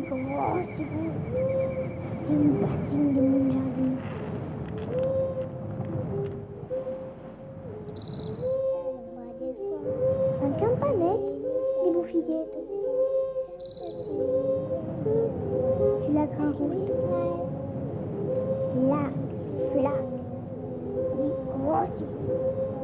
gros, c'est bon. C'est une bassine de mon jardin. Un campanette, des bouffiguettes. C'est la grande rousse. Là, là. Il est gros, c'est bon.